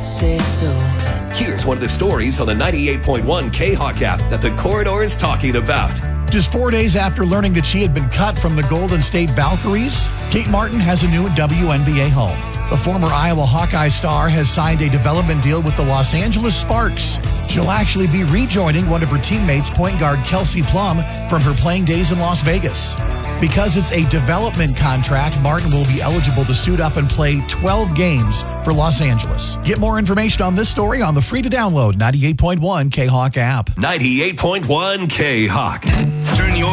say so. Here's one of the stories on the 98.1 K-Hawk app that the Corridor is talking about. Just 4 days after learning that she had been cut from the Golden State Valkyries, Kate Martin has a new WNBA home. The former Iowa Hawkeye star has signed a development deal with the Los Angeles Sparks. She'll actually be rejoining one of her teammates, point guard Kelsey Plum, from her playing days in Las Vegas. Because it's a development contract, Martin will be eligible to suit up and play 12 games for Los Angeles. Get more information on this story on the free-to-download 98.1 K-Hawk app. 98.1 K-Hawk. Turn your